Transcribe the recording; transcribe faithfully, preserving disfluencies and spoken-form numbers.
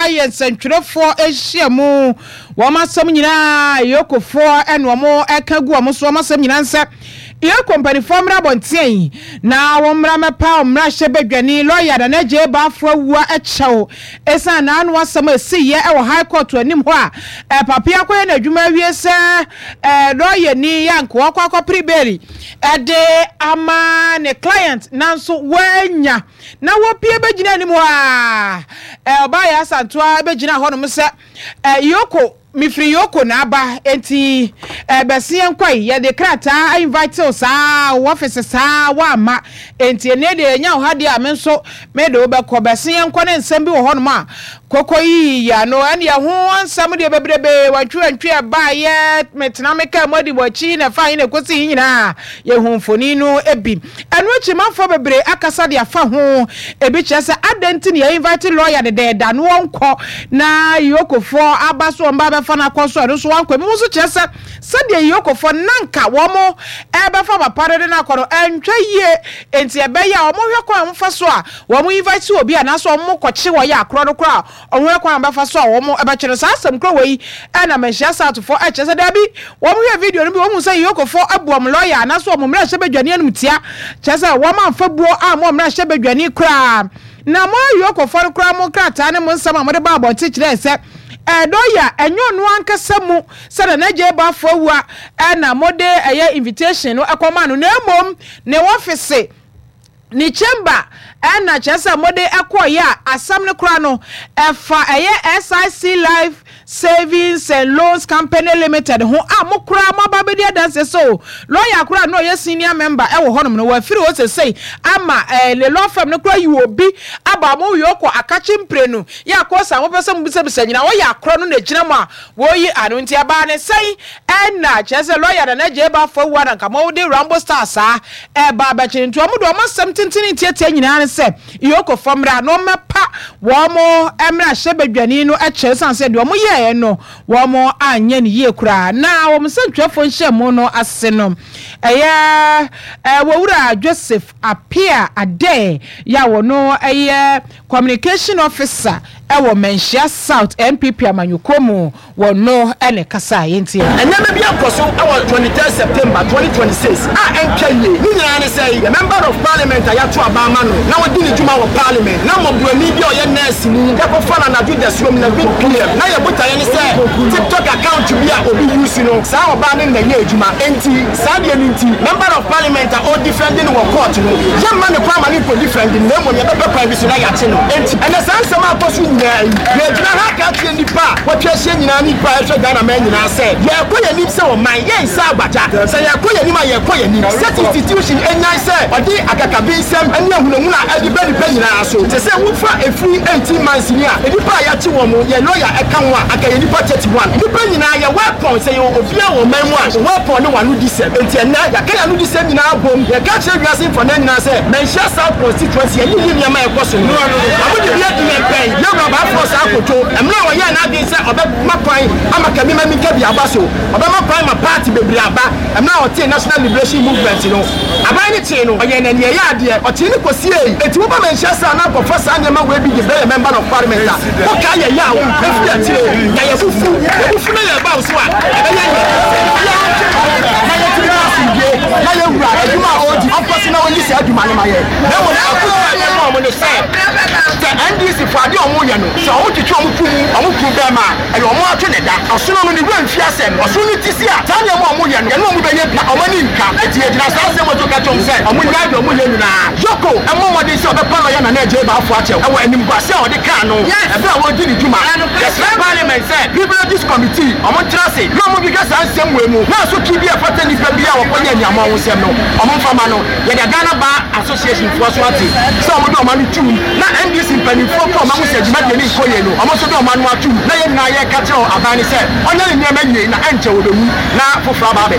yen sentwerefo ehia mu wo masam nyina yokofo eno mo ekagu wo so masam nyina nse ye company formula bonten na wo mra mepa mra hye badwani lawyer da na je ba afo awua echew esa na anu asam asiye e wo high court anim ho a e papia koye na adwuma wie se e lawyer ni yanko akwa priberi e de ama ne client nanso wanya na wo pie begina anim ho a e oba ya santoa begina ho no mse e yoko mifri yoko na aba enti eh besien kwai ye de krata invite sa office sa wa ma enti ene de nya ho hade a menso me de obekọ besien kwa ne nsem bi wo ho no ma kokoyi ya no ane ya ho ansam de bebrebe watwe antwe ba ye metena meka modi bochi na fa ne kosi nyina ye hu mfoni no ebi eno chi manfo bebre akasa de afa ho ebi chese adenti ne invite lawyer de de da no onko na yokofo abaso mba fa na kwaso ado so wanko mu so chese sade yokofo nanka wo mo e be fa bapare de na kworo antwa yie enti ebe ya wo mo hwe kwa mfa so a wo mo invite obi ana so mo koche wo ya akro do kra onwe kwa mba fa so a wo mo e be kire sa asem kro we na menhia satofo e chese da bi wo mo hwe video no bi wo mo say yokofo abuom lawyer ana so mo mra hye badwane anum tia chese wo ma mfa buo a mo mra hye badwane kra na mo yokofo kra mo krata ne mo nsama mo de ba abo tikire se edoya enyo no ankasa mu se na je ba fo wa na mode eye invitation no akoma no na emom ne office ni chamber na chesa mode ekoya asam ne kura no efa eye S I C Life Savings and Loans Company Limited ho amokura mababedi dance so lawyer kura no ye senior member e wo honom no wa firi o say ama eh, le law firm no kura yi obi aba mo yoko akachi mprenu ya kosa mo pese mo bisa bisa nyina wo ya akro no na gina mo a wo yi anu nti aba ne sei e na chese lawyer da na je ba fo wa na nka mo de Rambo Stars a e ba ba chi nto mo do mo sam tintini tietie nyina ne se yoko formra no mepa wo mo emra hye badwani no e che san se de mo ye no wo mo anya ne ye kura na wo msantwefo nhye mo no ase no eye eh wo wura Joseph Apia Ade ya wo no eye communication officer e wo Menhia South M P P Amanyukomu wo no ene kasa yenti enema bi akoso e wo twenty-third September twenty twenty-six a enkaye ni nyina ne say the member of parliament ayato abama no na wodi ni juma wo parliament na mo buani bi o ye nurse ni ya ko fana na do the swim na big clear na ye buta ye ni say TikTok account bi a obi use no sa oba ne na ye ejuma enti sa de ni enti member of parliament a o defending wo court no ye man ne kwa mani po defending na mo ye be pa bi so na ya che no enti ene san sama aposu nyai ye jina ha ka tie ni pa wo twa hye nyina ni pa hwe Ghana man nyina say ye ko ye ni se o man ye nsa agbaja say ye ko ye ni ma ye ko ye ni set institution enya say odi akaka bi nsem ene ahunahuna adi be ni pa nyina so te say wo fa efri eighteen months ni a edi pa ya chi wo mo ye lawyer e kan wa aka ye ni pa thirty-one edi pa nyina ye weapon say obi a wo man mu a weapon no wanu disem enti ena ya ka ya no disem nyina abom ye ka che wiase for na nyina say Menhia South constituency ye ni ni ma e ko so no abodi bi edi me pen ye ba ba force akoto emna wo ye na adi say obe makwan amaka mi ma mi ka bi abaso obe makwan ma party bebri aba emna wo tie National Liberation Movement no aban ni tie no oye na ne ye ade o tie ni kosie eti wo ba Menhia South na ko force anya ma we bi the member of parliament o ka ye ya wo efi ati na ye fufu ye fufu na ye ba so a ebe ye ye na ye ti na singe na ye wura aduma oji opposite na woni se aduma ne ma ye na wo na ko ye mo mo ne se the N D C for ade omo ye no so o titwa omo kum omo kum be ma e omo atwe ne da osono no ni wan fi asem osono ti si a ta ne omo ye no ye no omo be ye bia omo ni nka eti e dina sa se mo to ka chom se omo nya de omo ye nyina yoko e mo mo de se obe pa no ye na na je ba afo ache e wa enim kwase o de ka no e bra wo di ni juma yes parliament say privileges committee omo trase no omo bi ka sa nsem we mu na so ki bi e fata ni pa bi a wo konya ni ama wo nsem no omo mfa ma no ye da Ghana Bar Association for so ati so omo do omo ni tum na N D C pani fo ko omo se juma de ni ko ye no omo so do omo anu atu na ye na ye ka che o abani say onya ni nyema nye na enche wo be mu na fofra ba be